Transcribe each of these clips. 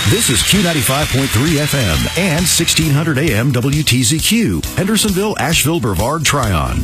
This is Q95.3 FM and 1600 AM WTZQ, Hendersonville, Asheville, Brevard, Tryon.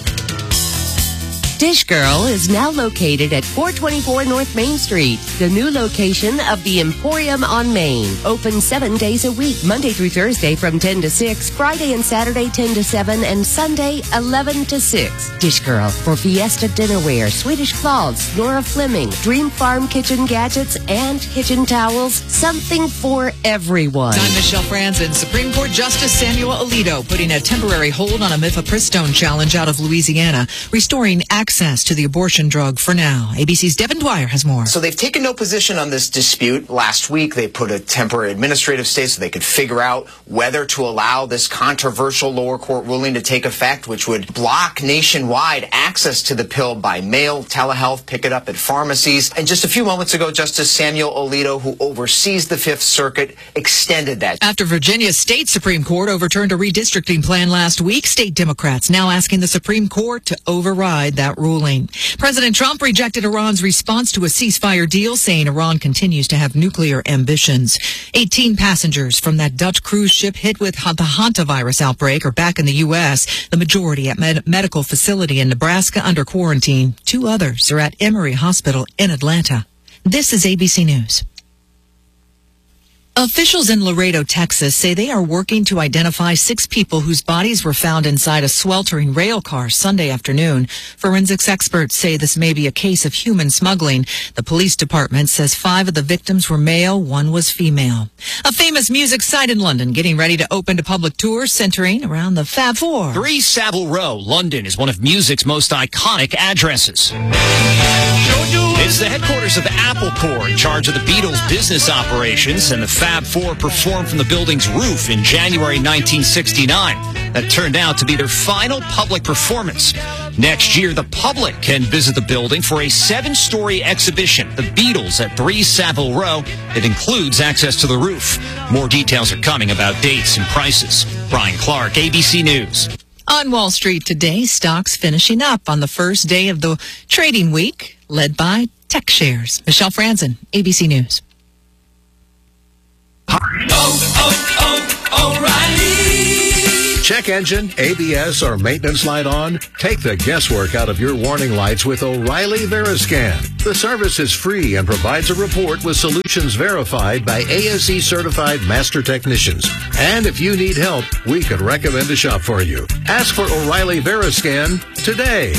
Dish Girl is now located at 424 North Main Street, the new location of the Emporium on Main. Open 7 days a week, Monday through Thursday from 10 to 6, Friday and Saturday 10 to 7, and Sunday 11 to 6. Dish Girl for Fiesta Dinnerware, Swedish Cloths, Nora Fleming, Dream Farm Kitchen Gadgets, and kitchen towels. Something for everyone. I'm Michelle Franzen. Supreme Court Justice Samuel Alito putting a temporary hold on a mifepristone challenge out of Louisiana, restoring access to the abortion drug for now. ABC's Devin Dwyer has more. So they've taken no position on this dispute. Last week, they put a temporary administrative stay so they could figure out whether to allow this controversial lower court ruling to take effect, which would block nationwide access to the pill by mail, telehealth, pick it up at pharmacies. And just a few moments ago, Justice Samuel Alito, who oversees the Fifth Circuit, extended that. After Virginia's state Supreme Court overturned a redistricting plan last week, state Democrats now asking the Supreme Court to override that ruling. President Trump rejected Iran's response to a ceasefire deal, saying Iran continues to have nuclear ambitions. 18 passengers from that Dutch cruise ship hit with the hantavirus outbreak are back in the U.S., the majority at medical facility in Nebraska under quarantine. 2 others are at Emory Hospital in Atlanta. This is ABC News. Officials in Laredo, Texas, say they are working to identify 6 people whose bodies were found inside a sweltering rail car Sunday afternoon. Forensics experts say this may be a case of human smuggling. The police department says 5 of the victims were male, 1 was female. A famous music site in London getting ready to open to public tours centering around the Fab Four. 3 Savile Row, London, is one of music's most iconic addresses. It's the headquarters of Apple Corps, in charge of the Beatles' business operations, and the Fab Four performed from the building's roof in January 1969. That turned out to be their final public performance. Next year, the public can visit the building for a 7-story exhibition, The Beatles at 3 Savile Row. It includes access to the roof. More details are coming about dates and prices. Brian Clark, ABC News. On Wall Street today, stocks finishing up on the first day of the trading week, led by tech shares. Michelle Franzen, ABC News. O'Reilly. Check engine, ABS, or maintenance light on? Take the guesswork out of your warning lights with O'Reilly Veriscan. The service is free and provides a report with solutions verified by ASE certified master technicians. And if you need help, we can recommend a shop for you. Ask for O'Reilly Veriscan today.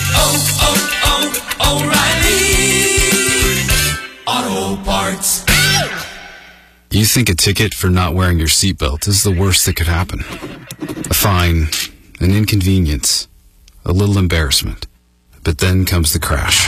O'Reilly Auto Parts. You think a ticket for not wearing your seatbelt is the worst that could happen. A fine, an inconvenience, a little embarrassment. But then comes the crash.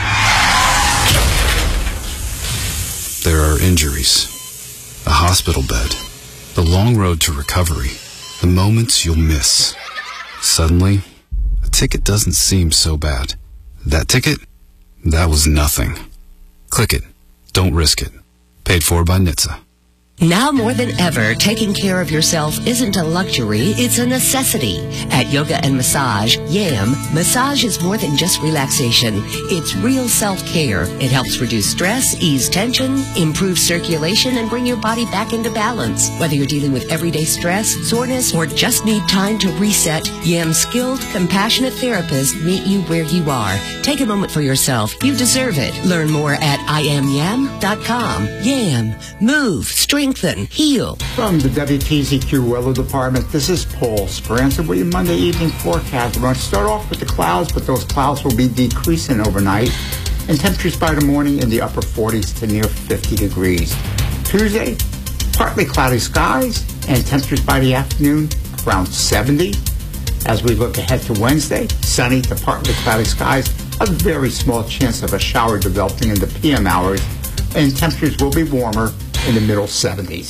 There are injuries, a hospital bed, the long road to recovery, the moments you'll miss. Suddenly, a ticket doesn't seem so bad. That ticket? That was nothing. Click it. Don't risk it. Paid for by NHTSA. Now more than ever, taking care of yourself isn't a luxury, it's a necessity. At Yoga and Massage, YAM, massage is more than just relaxation. It's real self-care. It helps reduce stress, ease tension, improve circulation, and bring your body back into balance. Whether you're dealing with everyday stress, soreness, or just need time to reset, YAM's skilled, compassionate therapists meet you where you are. Take a moment for yourself. You deserve it. Learn more at IamYam.com. YAM. Move. Strengthen. Heal. From the WTZQ Weather Department, this is Paul Speranza with your Monday evening forecast. We're going to start off with the clouds, but those clouds will be decreasing overnight. And temperatures by the morning in the upper 40s to near 50 degrees. Tuesday, partly cloudy skies, and temperatures by the afternoon around 70. As we look ahead to Wednesday, sunny to partly cloudy skies, a very small chance of a shower developing in the PM hours, and temperatures will be warmer in the middle 70s.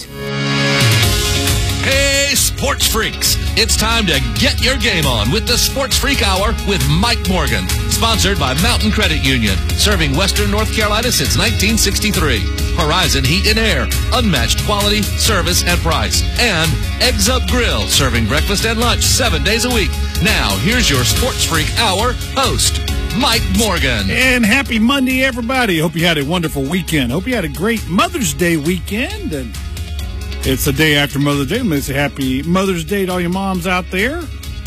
Hey, sports freaks! It's time to get your game on with the Sports Freak Hour with Mike Morgan. Sponsored by Mountain Credit Union, serving Western North Carolina since 1963. Horizon Heat and Air, unmatched quality, service, and price. And Eggs Up Grill, serving breakfast and lunch 7 days a week. Now, here's your Sports Freak Hour host, Mike Morgan. And happy Monday, everybody. Hope you had a wonderful weekend. Hope you had a great Mother's Day weekend. And It's the day after Mother's Day. Let me say happy Mother's Day to all your moms out there.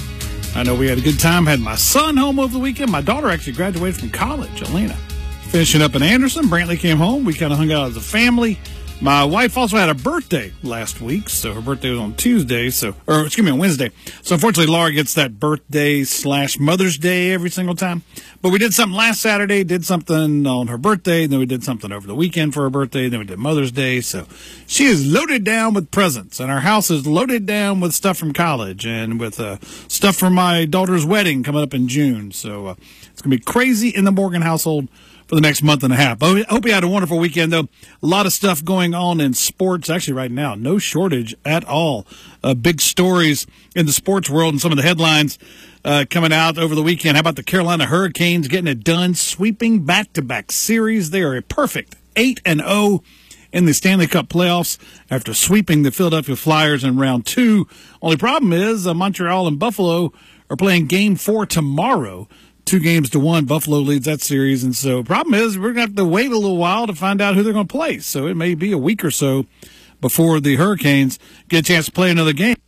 I know we had a good time. Had my son home over the weekend. My daughter actually graduated from college, Elena. Finishing up in Anderson. Brantley came home. We kind of hung out as a family. My wife also had a birthday last week, so her birthday was on Tuesday, on Wednesday. So unfortunately, Laura gets that birthday / Mother's Day every single time. But we did something last Saturday, did something on her birthday, then we did something over the weekend for her birthday, then we did Mother's Day. So she is loaded down with presents, and our house is loaded down with stuff from college and with stuff for my daughter's wedding coming up in June. So it's going to be crazy in the Morgan household for the next month and a half. I hope you had a wonderful weekend, though. A lot of stuff going on in sports. Actually, right now, no shortage at all. Big stories in the sports world and some of the headlines coming out over the weekend. How about the Carolina Hurricanes getting it done, sweeping back-to-back series? They are a perfect 8-0 in the Stanley Cup playoffs after sweeping the Philadelphia Flyers in round 2. Only problem is Montreal and Buffalo are playing Game 4 tomorrow. 2-1. Buffalo leads that series. And so problem is we're going to have to wait a little while to find out who they're going to play. So it may be a week or so before the Hurricanes get a chance to play another game.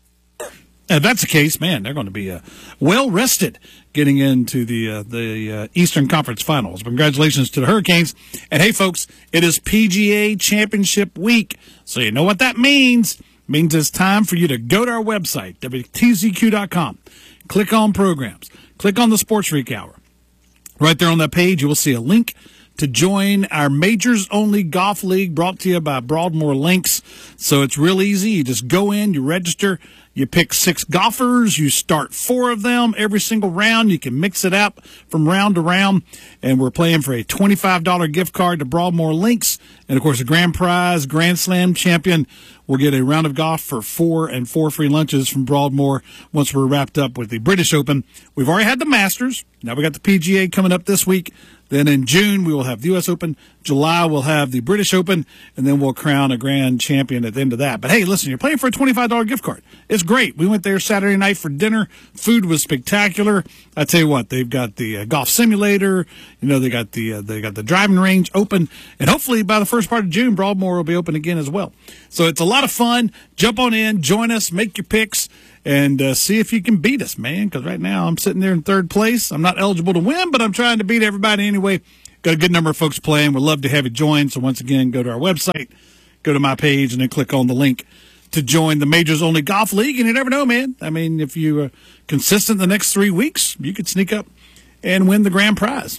And if that's the case, man, they're going to be well-rested getting into the Eastern Conference Finals. Congratulations to the Hurricanes. And, hey, folks, it is PGA Championship Week. So you know what that means. It means it's time for you to go to our website, WTZQ.com. Click on Programs. Click on the Sports Freak Hour. Right there on that page, you will see a link to join our Majors Only Golf League brought to you by Broadmoor Links. So it's real easy. You just go in, you register, you pick 6 golfers, you start 4 of them every single round. You can mix it up from round to round. And we're playing for a $25 gift card to Broadmoor Links. And, of course, a grand prize, Grand Slam champion will get a round of golf for 4 and 4 free lunches from Broadmoor once we're wrapped up with the British Open. We've already had the Masters. Now we got the PGA coming up this week. Then in June, we will have the U.S. Open. July, we'll have the British Open. And then we'll crown a grand champion at the end of that. But, hey, listen, you're playing for a $25 gift card. It's great. We went there Saturday night for dinner. Food was spectacular. I tell you what, they've got the golf simulator. You know, they got the driving range open. And hopefully by the first part of June, Broadmoor will be open again as well. So it's a lot of fun. Jump on in, join us, make your picks, and see if you can beat us, man, because right now I'm sitting there in 3rd place. I'm not eligible to win, but I'm trying to beat everybody anyway. Got a good number of folks playing. We'd love to have you join. So once again, go to our website, go to my page, and then click on the link to join the Majors Only Golf League. And you never know, man. I mean, if you're consistent the next 3 weeks, you could sneak up and win the grand prize.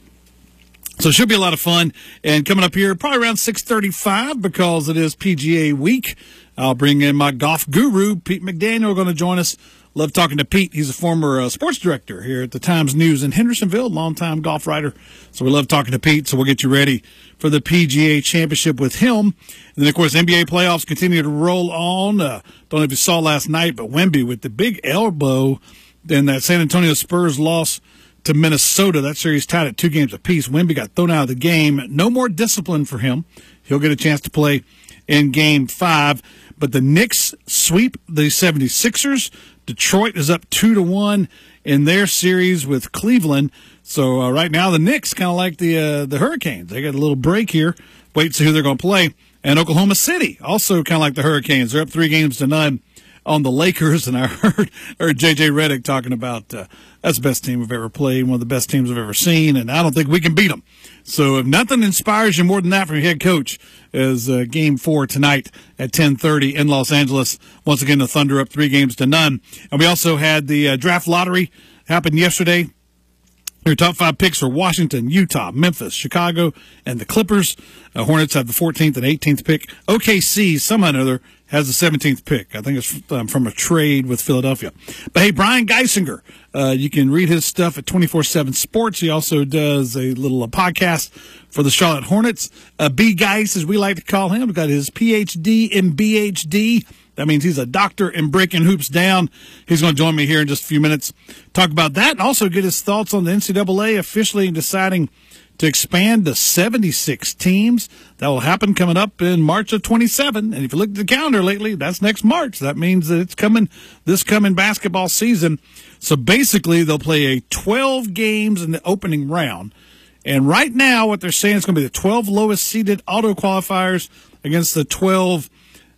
So it should be a lot of fun. And coming up here, probably around 6:35, because it is PGA week, I'll bring in my golf guru, Pete McDaniel, going to join us. Love talking to Pete. He's a former sports director here at the Times News in Hendersonville, longtime golf writer. So we love talking to Pete. So we'll get you ready for the PGA Championship with him. And then, of course, NBA playoffs continue to roll on. Don't know if you saw last night, but Wemby with the big elbow in that San Antonio Spurs loss to Minnesota. That series tied at 2 games apiece. Wemby got thrown out of the game. No more discipline for him. He'll get a chance to play in Game 5. But the Knicks sweep the 76ers. Detroit is up 2-1 in their series with Cleveland. So right now the Knicks kind of like the Hurricanes. They got a little break here. Wait to see who they're going to play. And Oklahoma City also kind of like the Hurricanes. They're up 3-0 on the Lakers. And I heard J.J. Redick talking about that's the best team we've ever played, one of the best teams I've ever seen, and I don't think we can beat them. So if nothing inspires you more than that from your head coach, is Game 4 tonight at 10:30 in Los Angeles. Once again, the Thunder up 3-0. And we also had the draft lottery happen yesterday. Your top 5 picks are Washington, Utah, Memphis, Chicago, and the Clippers. Hornets have the 14th and 18th pick. OKC, somehow or another, has the 17th pick. I think it's from a trade with Philadelphia. But, hey, Brian Geisinger, you can read his stuff at 24/7 Sports. He also does a little podcast for the Charlotte Hornets. B. Geis, as we like to call him, got his Ph.D. in BHD. That means he's a doctor in breaking hoops down. He's going to join me here in just a few minutes, talk about that, and also get his thoughts on the NCAA officially deciding to expand to 76 teams. That will happen coming up in March of 27. And if you look at the calendar lately, that's next March. That means that it's coming this coming basketball season. So basically, they'll play 12 games in the opening round. And right now, what they're saying is going to be the 12 lowest seeded auto qualifiers against the 12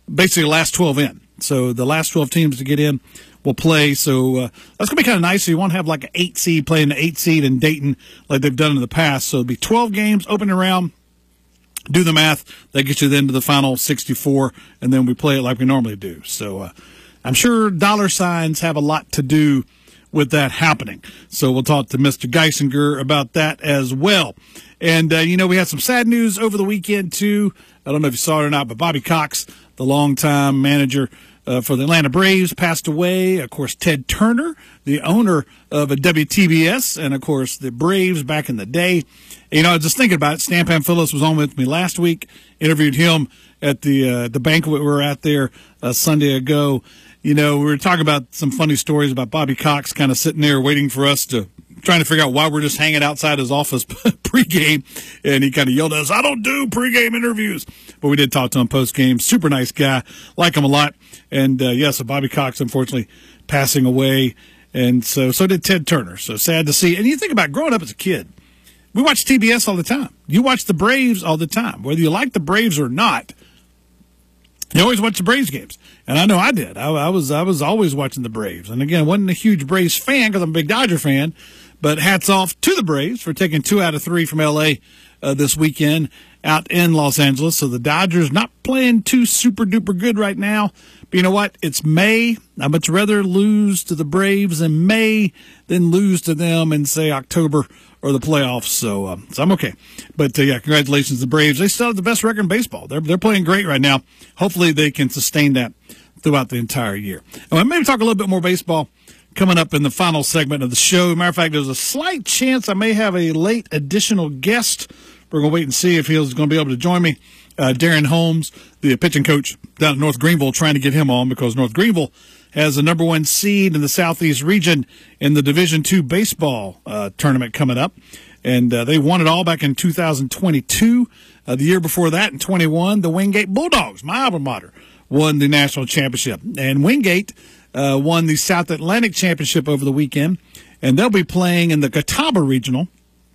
basically the last 12 in. So the last 12 teams to get in will play. So that's going to be kind of nice. So you won't have like an 8 seed playing the 8 seed in Dayton like they've done in the past. So it'll be 12 games, opening round. Do the math. That gets you then to the final 64, and then we play it like we normally do. So I'm sure dollar signs have a lot to do with that happening. So we'll talk to Mr. Geisinger about that as well. And, we had some sad news over the weekend, too. I don't know if you saw it or not, but Bobby Cox, the longtime manager for the Atlanta Braves, passed away. Of course, Ted Turner, the owner of a WTBS, and, of course, the Braves back in the day. Just thinking about it, Stan Pamphilus was on with me last week, interviewed him at the banquet we were at there Sunday ago. We were talking about some funny stories about Bobby Cox kind of sitting there waiting for us trying to figure out why we're just hanging outside his office pregame. And he kind of yelled at us, "I don't do pregame interviews." But we did talk to him postgame. Super nice guy. Like him a lot. And, so Bobby Cox, unfortunately, passing away. And so did Ted Turner. So sad to see. And you think about growing up as a kid. We watch TBS all the time. You watch the Braves all the time. Whether you like the Braves or not, you always watch the Braves games. And I know I did. I was always watching the Braves. And again, wasn't a huge Braves fan because I'm a big Dodger fan. But hats off to the Braves for taking 2 out of 3 from L.A. This weekend out in Los Angeles. So the Dodgers not playing too super-duper good right now. But you know what? It's May. I'd much rather lose to the Braves in May than lose to them in, say, October or the playoffs. So I'm okay. But, congratulations to the Braves. They still have the best record in baseball. They're playing great right now. Hopefully they can sustain that throughout the entire year. And maybe talk a little bit more baseball coming up in the final segment of the show. Matter of fact, there's a slight chance I may have a late additional guest. We're going to wait and see if he's going to be able to join me. Darren Holmes, the pitching coach down at North Greenville, trying to get him on because North Greenville has the number 1 seed in the Southeast region in the Division II baseball tournament coming up. And they won it all back in 2022. The year before that, in 21, the Wingate Bulldogs, my alma mater, won the national championship. And Wingate won the South Atlantic Championship over the weekend, and they'll be playing in the Catawba Regional.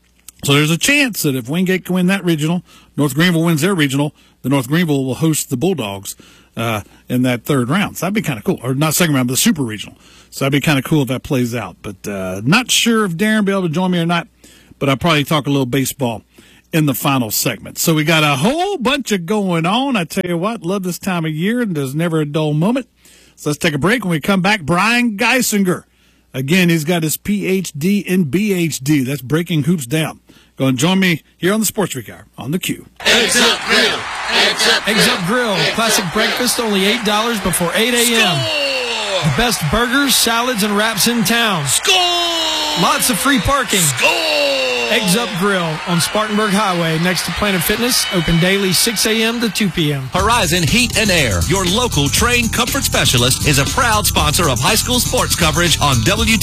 So there's a chance that if Wingate can win that regional, North Greenville wins their regional, the North Greenville will host the Bulldogs in that third round. So that'd be kind of cool. Or not second round, but the Super Regional. So that'd be kind of cool if that plays out. But not sure if Darren will be able to join me or not, but I'll probably talk a little baseball in the final segment. So we got a whole bunch of going on. I tell you what, love this time of year, and there's never a dull moment. So let's take a break. When we come back, Brian Geisinger. Again, he's got his Ph.D. in BHD. That's breaking hoops down. Go and join me here on the Sports Freak Hour on the Q. Eggs Up Grill. Eggs Up Grill. Classic breakfast, only $8 before 8 a.m. Score! The best burgers, salads, and wraps in town. Score! Lots of free parking. Score! Eggs Up Grill on Spartanburg Highway next to Planet Fitness. Open daily 6 a.m. to 2 p.m. Horizon Heat and Air, your local trained comfort specialist, is a proud sponsor of high school sports coverage on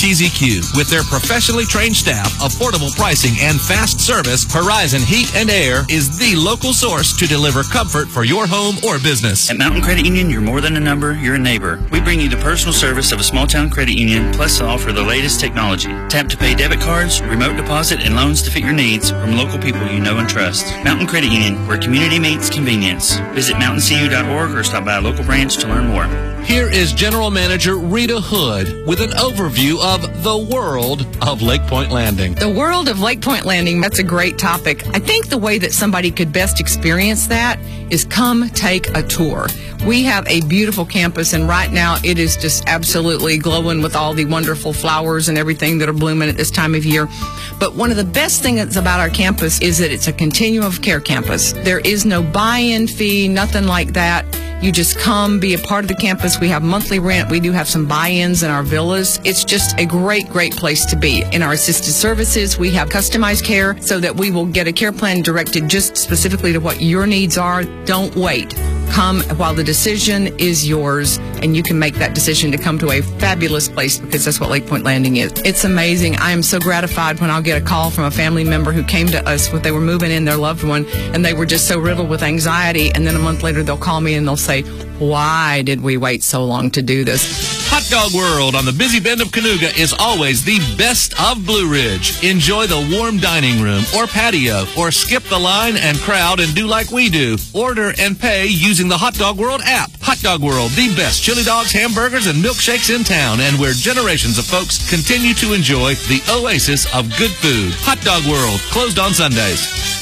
WTZQ. With their professionally trained staff, affordable pricing, and fast service, Horizon Heat and Air is the local source to deliver comfort for your home or business. At Mountain Credit Union, you're more than a number, you're a neighbor. We bring you the personal service of a small-town credit union, plus offer the latest technology. Tap to pay debit cards, remote deposit, and loans to fit your needs from local people you know and trust. Mountain Credit Union, where community meets convenience. Visit mountaincu.org or stop by a local branch to learn more. Here is General Manager Rita Hood with an overview of the world of Lake Point Landing. The world of Lake Point Landing, that's a great topic. I think the way that somebody could best experience that is come take a tour. We have a beautiful campus, and right now it is just absolutely glowing with all the wonderful flowers and everything that are blooming at this time of year. But one of the best things about our campus is that it's a continuum of care campus. There is no buy-in fee, nothing like that. You just come, be a part of the campus. We have monthly rent. We do have some buy-ins in our villas. It's just a great, great place to be. In our assisted services, we have customized care so that we will get a care plan directed just specifically to what your needs are. Don't wait. Come while the decision is yours, and you can make that decision to come to a fabulous place, because that's what Lake Point Landing is. It's amazing. I am so gratified when I'll get a call from a family member who came to us when they were moving in their loved one, and they were just so riddled with anxiety, and then a month later they'll call me and they'll say, "Why did we wait so long to do this?" Hot Dog World on the busy bend of Cayuga is always the best of Blue Ridge. Enjoy the warm dining room or patio, or skip the line and crowd and do like we do. Order and pay using the Hot Dog World app. Hot Hot Dog World, the best chili dogs, hamburgers, and milkshakes in town, and where generations of folks continue to enjoy the oasis of good food. Hot Dog World, closed on Sundays.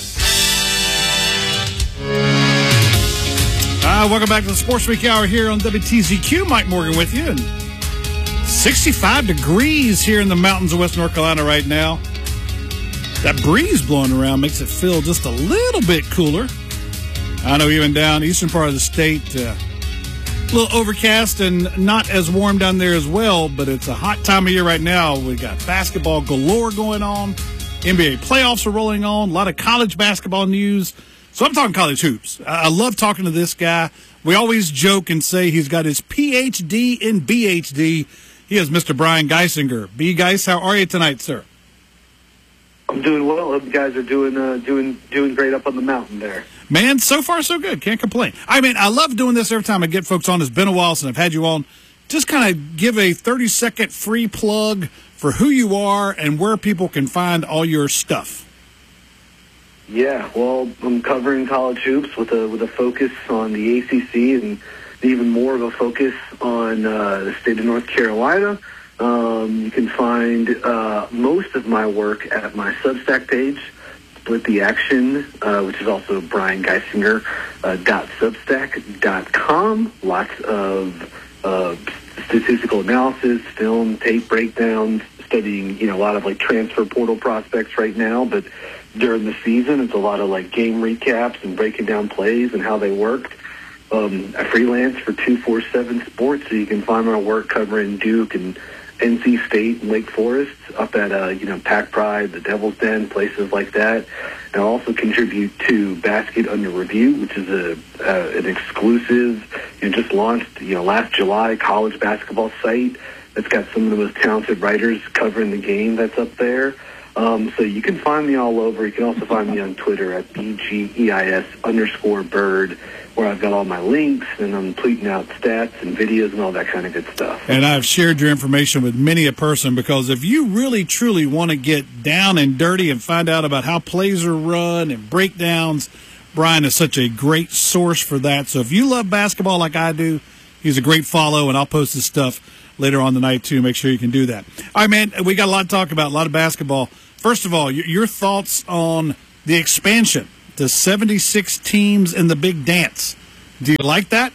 Welcome back to the Sports Week Hour here on WTZQ. Mike Morgan with you. And 65 degrees here in the mountains of West North Carolina right now. That breeze blowing around makes it feel just a little bit cooler. I know even down eastern part of the state, a little overcast and not as warm down there as well, but it's a hot time of year right now. We got basketball galore going on. NBA playoffs are rolling on. A lot of college basketball news. So I'm talking college hoops. I love talking to this guy. We always joke and say he's got his PhD in BHD. He is Mr. Brian Geisinger. B. Geis, how are you tonight, sir? I'm doing well. Hope you guys are doing great up on the mountain there. Man, so far so good. Can't complain. I mean, I love doing this every time I get folks on. It's been a while since I've had you on. Just kind of give a 30-second free plug for who you are and where people can find all your stuff. Yeah, well, I'm covering college hoops with a focus on the ACC and even more of a focus on the state of North Carolina. You can find most of my work at my Substack page, Split the Action, which is also briangeissinger.substack.com. Lots of statistical analysis, film, tape breakdowns, studying, a lot of like transfer portal prospects right now, but during the season, it's a lot of like game recaps and breaking down plays and how they worked. I freelance for 247 Sports, so you can find my work covering Duke and NC State and Wake Forest up at Pack Pride, the Devil's Den, places like that. And I also contribute to Basket Under Review, which is an exclusive, just launched last July college basketball site that's got some of the most talented writers covering the game that's up there. So you can find me all over. You can also find me on Twitter at BGEIS_bird, where I've got all my links and I'm tweeting out stats and videos and all that kind of good stuff. And I've shared your information with many a person, because if you really, truly want to get down and dirty and find out about how plays are run and breakdowns, Brian is such a great source for that. So if you love basketball like I do, he's a great follow, and I'll post his stuff later on tonight, too. Make sure you can do that. All right, man, we got a lot to talk about, a lot of basketball. First of all, your thoughts on the expansion to 76 teams in the Big Dance. Do you like that?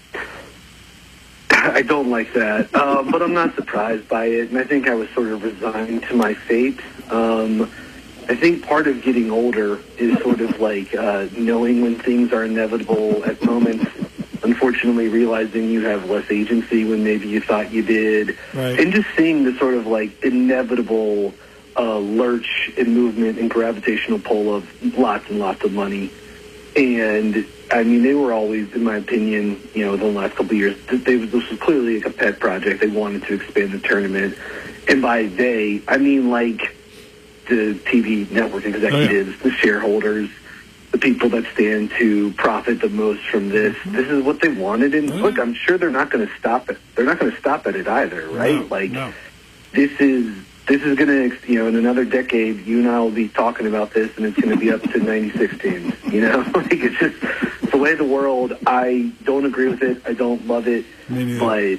I don't like that, but I'm not surprised by it, and I think I was sort of resigned to my fate. I think part of getting older is sort of like knowing when things are inevitable at moments, unfortunately realizing you have less agency when maybe you thought you did, right. And just seeing the sort of like inevitable lurch and movement and gravitational pull of lots and lots of money. And I mean, they were always, in my opinion, the last couple of years, this was clearly like a pet project. They wanted to expand the tournament. And by they, I mean like the TV network executives, the shareholders, the people that stand to profit the most from this. This is what they wanted. And look, I'm sure they're not going to stop it. They're not going to stop at it either, right? This is going to, in another decade, you and I will be talking about this, and it's going to be up to 96 teams, Like, it's just the way of the world. I don't agree with it. I don't love it. But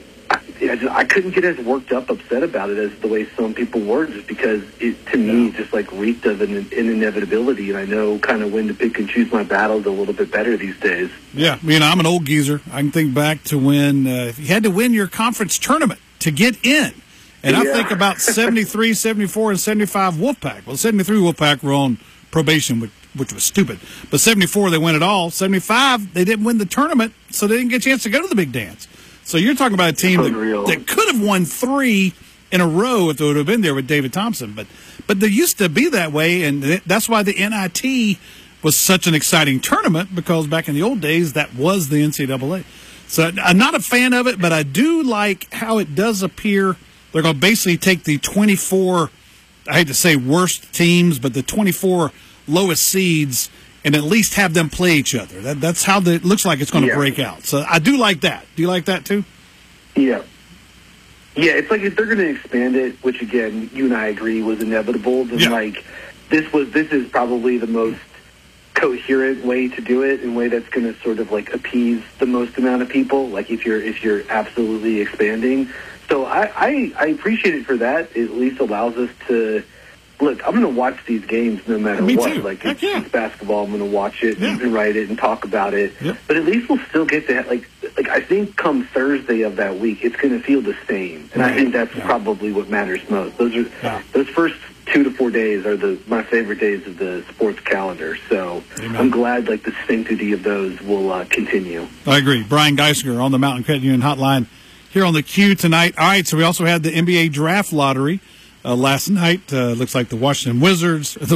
I couldn't get as worked up, upset about it as the way some people were, just because it, to me, just like reeked of an inevitability, and I know kind of when to pick and choose my battles a little bit better these days. Yeah, I'm an old geezer. I can think back to when you had to win your conference tournament to get in. And I think about 73, 74, and 75 Wolfpack. Well, 73 Wolfpack were on probation, which was stupid. But 74, they win it all. 75, they didn't win the tournament, so they didn't get a chance to go to the Big Dance. So you're talking about a team that could have won 3 in a row if they would have been there with David Thompson. But they used to be that way, and that's why the NIT was such an exciting tournament, because back in the old days, that was the NCAA. So I'm not a fan of it, but I do like how it does appear they're going to basically take the 24, I hate to say worst teams, but the 24 lowest seeds and at least have them play each other. That's how it looks like it's going to break out. So I do like that. Do you like that too? Yeah. Yeah, it's like if they're going to expand it, which again, you and I agree was inevitable, then like this is probably the most coherent way to do it, in a way that's going to sort of like appease the most amount of people, like if you're absolutely expanding. So I appreciate it for that. It at least allows us to look. I'm going to watch these games no matter Me what. too. Like Heck it's basketball. I'm going to watch it Yeah. and write it and talk about it. Yep. But at least we'll still get to like I think come Thursday of that week, it's going to feel the same, and I think that's probably what matters most. Those first 2 to 4 days are my favorite days of the sports calendar. So Amen. I'm glad like the sanctity of those will continue. I agree. Brian Geisinger on the Mountain Credit Union Hotline here on the Q tonight. All right, so we also had the NBA Draft Lottery last night. Looks like the Washington Wizards, they're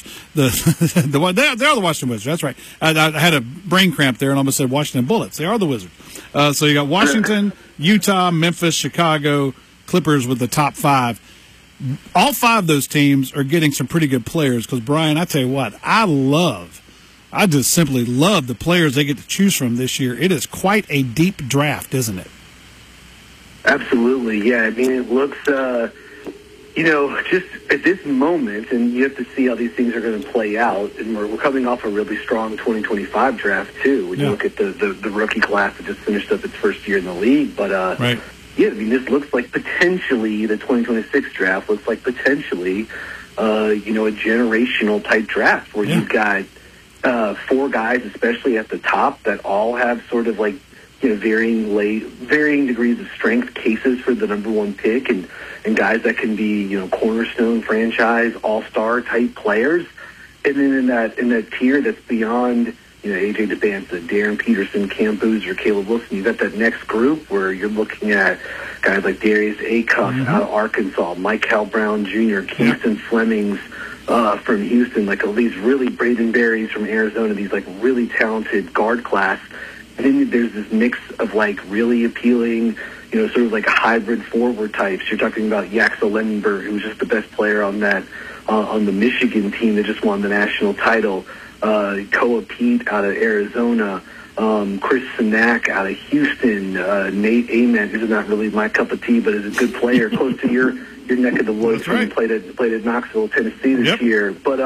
the Washington Wizards. That's right. I had a brain cramp there and almost said Washington Bullets. They are the Wizards. So you got Washington, Utah, Memphis, Chicago, Clippers with the top 5. All 5 of those teams are getting some pretty good players because, Brian, I tell you what, I just simply love the players they get to choose from this year. It is quite a deep draft, isn't it? Absolutely, yeah. I mean, it looks, just at this moment, and you have to see how these things are going to play out, and we're coming off a really strong 2025 draft, too, when you look at the rookie class that just finished up its first year in the league. But, right. Yeah, I mean, this looks like potentially the 2026 draft looks like potentially, a generational type draft where you've got 4 guys, especially at the top, that all have sort of like varying degrees of strength cases for the number 1 pick, and guys that can be cornerstone franchise all-star type players, and then in that tier that's beyond. AJ Debanta, Darren Peterson, Cam Boozer, Caleb Wilson. You got that next group where you're looking at guys like Darius Acuff out of Arkansas, Mike Hal Brown Jr., Keaston Flemings from Houston, like all these really Braden Berries from Arizona, these like really talented guard class. And then there's this mix of like really appealing, sort of like hybrid forward types. You're talking about Yaxel Lendenberg, who's just the best player on that on the Michigan team that just won the national title. Koa Pete out of Arizona, Chris Sinak out of Houston, Nate Ament, who's not really my cup of tea, but is a good player, close to your neck of the woods. That's right. Played at Knoxville, Tennessee this year. But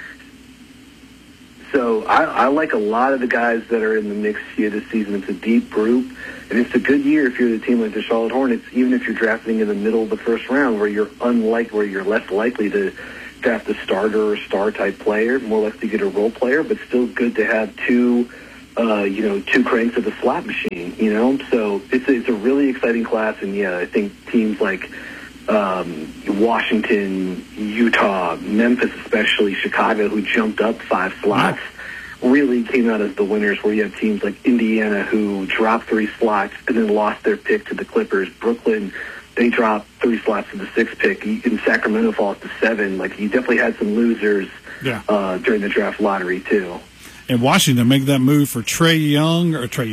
so I like a lot of the guys that are in the mix here this season. It's a deep group, and it's a good year if you're the team like the Charlotte Hornets, even if you're drafting in the middle of the first round, where you're less likely to draft a starter or star-type player, more likely to get a role player, but still good to have two cranks of the slot machine, So it's a really exciting class, and, I think teams like Washington, Utah, Memphis especially, Chicago, who jumped up 5 slots, really came out as the winners, where you have teams like Indiana who dropped 3 slots and then lost their pick to the Clippers. Brooklyn, they dropped 3 slots to the 6th pick. In Sacramento falls to 7. Like, you definitely had some losers during the draft lottery, too. And Washington make that move for Trey Young. Yeah, that's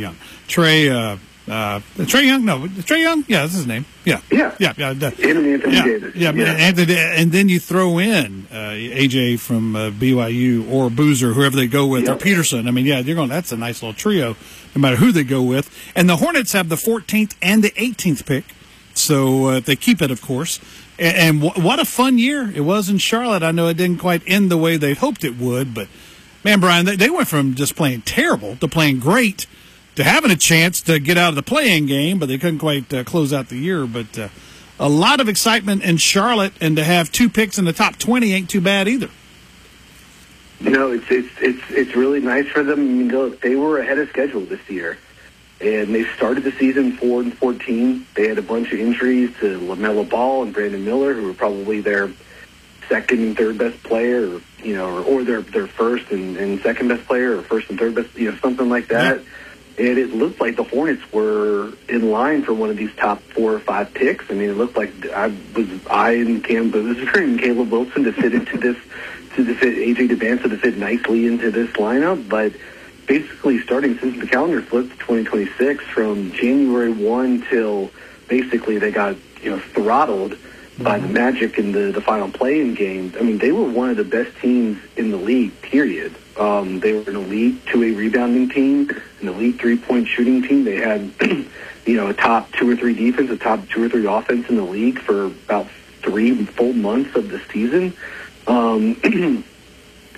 his name. Yeah. Him and Anthony Davis. And then you throw in AJ from BYU or Boozer, whoever they go with, or Peterson. I mean, that's a nice little trio, no matter who they go with. And the Hornets have the 14th and the 18th pick. So if they keep it, of course. And what a fun year it was in Charlotte. I know it didn't quite end the way they hoped it would, but, man, Brian, they went from just playing terrible to playing great to having a chance to get out of the play-in game, but they couldn't quite close out the year. But a lot of excitement in Charlotte, and to have 2 picks in the top 20 ain't too bad either. It's really nice for them. I mean, look, they were ahead of schedule this year. And they started the season 4-14. They had a bunch of injuries to LaMelo Ball and Brandon Miller, who were probably their second and third best player, or their first and second best player, or first and third best, something like that. Yeah. And it looked like the Hornets were in line for one of these top 4 or 5 picks. I mean, it looked like I and Cam Boozer and Caleb Wilson to fit into this, to fit AJ Debanta to fit nicely into this lineup, but basically starting since the calendar flipped to 2026, from January 1 till basically they got throttled by the Magic in the final play-in game. I mean, they were one of the best teams in the league, period. They were an elite 2A rebounding team, an elite 3-point shooting team. They had a top 2 or 3 defense, a top 2 or 3 offense in the league for about 3 full months of the season.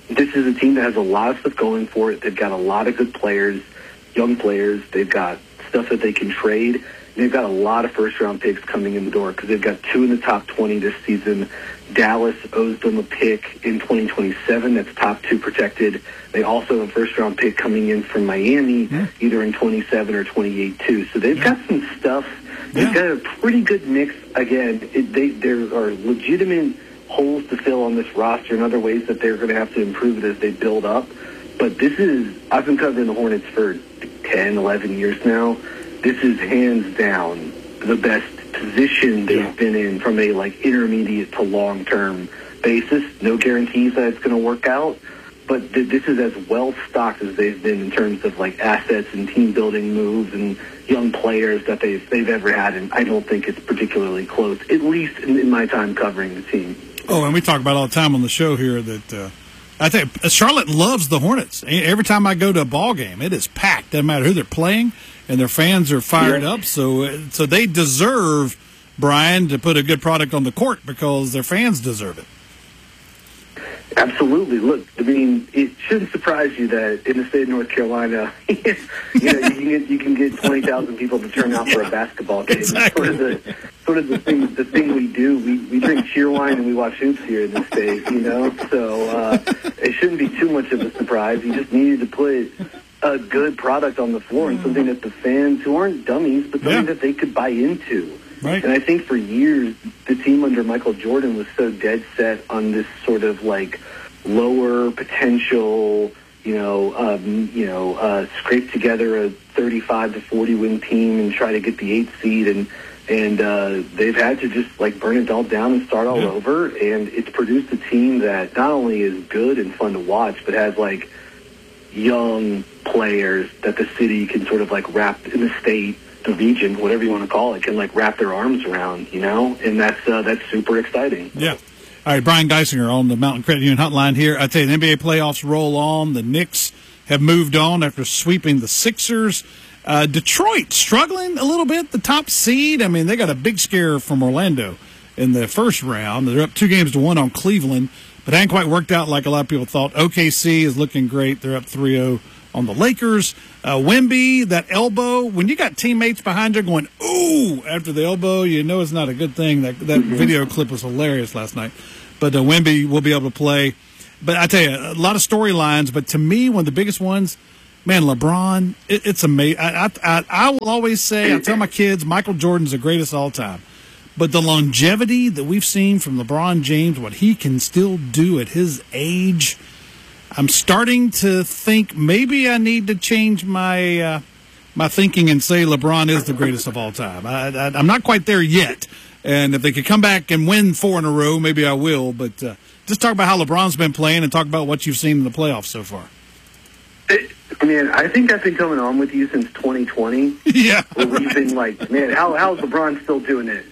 this is a team that has a lot of stuff going for it. They've got a lot of good players, young players. They've got stuff that they can trade. And they've got a lot of first-round picks coming in the door because they've got 2 in the top 20 this season. Dallas owes them a pick in 2027 that's top 2 protected. They also have a first-round pick coming in from Miami, either in 27 or 28 too. So they've got some stuff. They've got a pretty good mix. Again, there are legitimate holes to fill on this roster and other ways that they're going to have to improve it as they build up. But this is, I've been covering the Hornets for 10, 11 years now. This is hands down the best position they've been in from a intermediate to long-term basis. No guarantees that it's going to work out, but this is as well stocked as they've been in terms of assets and team building moves and young players that they've ever had, and I don't think it's particularly close, at least in my time covering the team. Oh, and we talk about all the time on the show here that I think Charlotte loves the Hornets. Every time I go to a ball game, it is packed. Doesn't matter who they're playing, and their fans are fired up. So they deserve, Brian, to put a good product on the court because their fans deserve it. Absolutely. Look, I mean, it shouldn't surprise you that in the state of North Carolina, you can get 20,000 people to turn out for a basketball game. Exactly. Sort of the thing we do. We drink cheer wine and we watch hoops here in this state, So it shouldn't be too much of a surprise. You just needed to put a good product on the floor and something that the fans, who aren't dummies, but something that they could buy into. Right. And I think for years, the team under Michael Jordan was so dead set on this sort of lower potential, scrape together a 35 to 40 win team and try to get the 8th seed, and they've had to just burn it all down and start all over. And it's produced a team that not only is good and fun to watch, but has young players that the city can sort of wrap in the state. The region, whatever you want to call it, can wrap their arms around, and that's super exciting. Yeah. All right, Brian Geisinger on the Mountain Credit Union hotline here. I tell you, the NBA playoffs roll on. The Knicks have moved on after sweeping the Sixers. Detroit struggling a little bit, the top seed. I mean, they got a big scare from Orlando in the first round. They're up 2-1 on Cleveland, but it hadn't quite worked out like a lot of people thought. OKC is looking great. They're up 3-0 on the Lakers. Wemby, that elbow, when you got teammates behind you going, ooh, after the elbow, it's not a good thing. That video clip was hilarious last night. But Wemby will be able to play. But I tell you, a lot of storylines. But to me, one of the biggest ones, man, LeBron, it's amazing. I will always say, I tell my kids, Michael Jordan's the greatest of all time. But the longevity that we've seen from LeBron James, what he can still do at his age, I'm starting to think maybe I need to change my my thinking and say LeBron is the greatest of all time. I'm not quite there yet. And if they could come back and win 4 in a row, maybe I will. But just talk about how LeBron's been playing and talk about what you've seen in the playoffs so far. Man, I think I've been coming on with you since 2020. Yeah. Where we've been man, how's LeBron still doing it?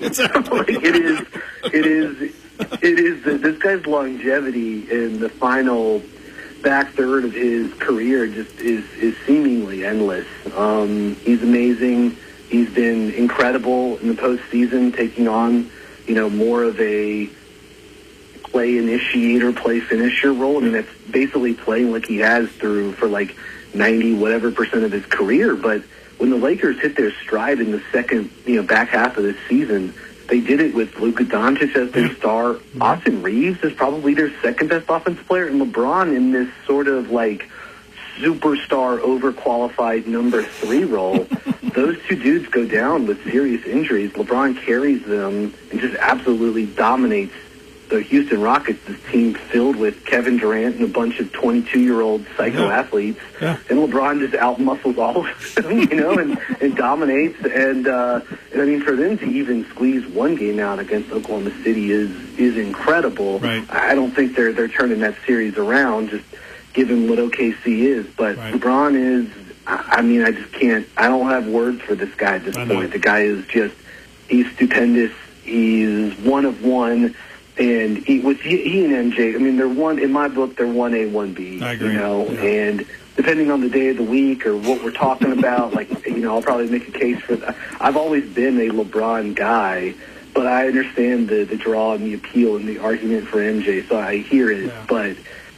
It is this guy's longevity in the final back third of his career just is seemingly endless. He's amazing. He's been incredible in the postseason, taking on, more of a play initiator, play finisher role. I mean, that's basically playing like he has for 90% of his career. But when the Lakers hit their stride in the second, back half of this season, they did it with Luka Doncic as their star. Austin Reeves is probably their second best offensive player, and LeBron in this sort of superstar overqualified number 3 role. Those two dudes go down with serious injuries. LeBron carries them and just absolutely dominates the Houston Rockets, this team filled with Kevin Durant and a bunch of 22-year-old psycho athletes. Yeah. And LeBron just outmuscles all of them, and dominates. And I mean, for them to even squeeze one game out against Oklahoma City is incredible. Right. I don't think they're turning that series around, just given what OKC is. But LeBron is, I mean, I just can't, I don't have words for this guy at this point. The guy is just, he's stupendous. He's one of one. And he and MJ, I mean, they're one, in my book, they're 1A, 1B. I agree. And depending on the day of the week or what we're talking about, I'll probably make a case for that. I've always been a LeBron guy, but I understand the draw and the appeal and the argument for MJ, so I hear it. Yeah. But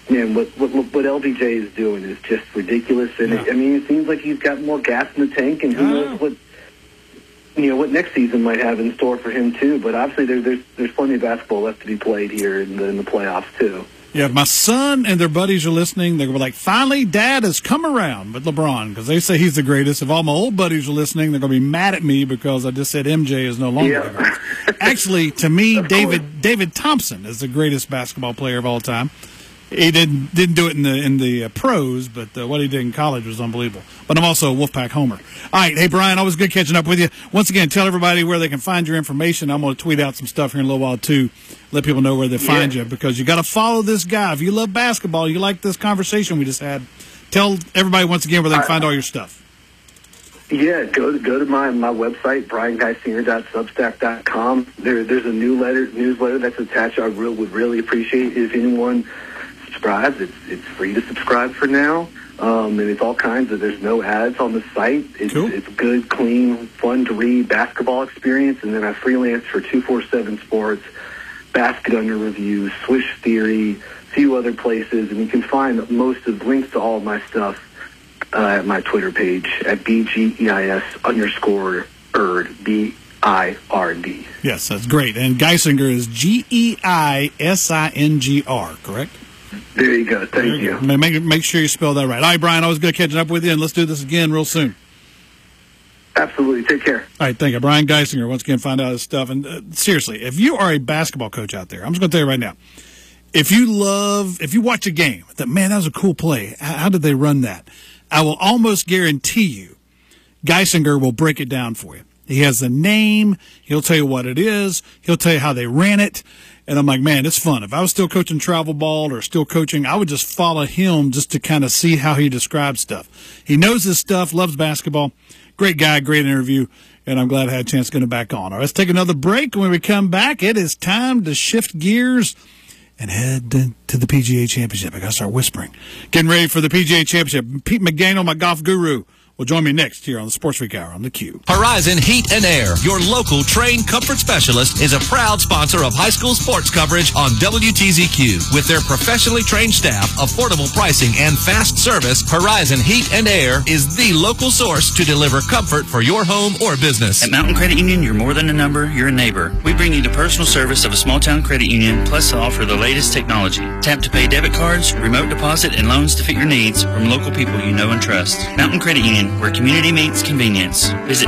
man, what LBJ is doing is just ridiculous. And it seems like he's got more gas in the tank, and who knows what next season might have in store for him too. But obviously, there's plenty of basketball left to be played here in the playoffs too. Yeah, if my son and their buddies are listening, they're going to be like, finally, Dad has come around with LeBron, because they say he's the greatest. If all my old buddies are listening, they're going to be mad at me because I just said MJ is no longer the greatest. Actually, to me, David Thompson is the greatest basketball player of all time. He didn't do it in the pros, but what he did in college was unbelievable. But I'm also a Wolfpack homer. All right, hey, Brian, always good catching up with you. Once again, tell everybody where they can find your information. I'm going to tweet out some stuff here in a little while, too. Let people know where they find you, because you got to follow this guy. If you love basketball, you like this conversation we just had, tell everybody once again where they can find all your stuff. Yeah, go to my website, briangeisinger.substack.com. There's a newsletter that's attached. I would really appreciate if anyone subscribes. It's free to subscribe for now, and it's all kinds of. There's no ads on the site. It's good, clean, fun to read basketball experience, and then I freelance for 247 Sports, Basket Under Review, Swish Theory, a few other places, and you can find most of the links to all of my stuff at my Twitter page at BGEIS_ERD, BIRD. Yes, that's great. And Geisinger is GEISINGR, correct? There you go. Thank you. Make sure you spell that right. All right, Brian, always good catching up with you, and let's do this again real soon. Absolutely. Take care. All right, thank you. Brian Geisinger, once again, find out his stuff. And seriously, if you are a basketball coach out there, I'm just going to tell you right now, if you watch a game, man, that was a cool play. How did they run that? I will almost guarantee you Geisinger will break it down for you. He has the name. He'll tell you what it is. He'll tell you how they ran it. And I'm like, man, it's fun. If I was still coaching travel ball or still coaching, I would just follow him just to kind of see how he describes stuff. He knows his stuff, loves basketball. Great guy, great interview, and I'm glad I had a chance to get him back on. All right, let's take another break. When we come back, it is time to shift gears and head to the PGA Championship. I got to start whispering. Getting ready for the PGA Championship. Pete McDaniel, my golf guru, will join me next here on the Sports Freak Hour on theCUBE. Horizon Heat and Air, your local trained comfort specialist, is a proud sponsor of high school sports coverage on WTZQ. With their professionally trained staff, affordable pricing, and fast service, Horizon Heat and Air is the local source to deliver comfort for your home or business. At Mountain Credit Union, you're more than a number, you're a neighbor. We bring you the personal service of a small-town credit union, plus offer the latest technology. Tap to pay debit cards, remote deposit, and loans to fit your needs from local people you know and trust. Mountain Credit Union, where community meets convenience. Visit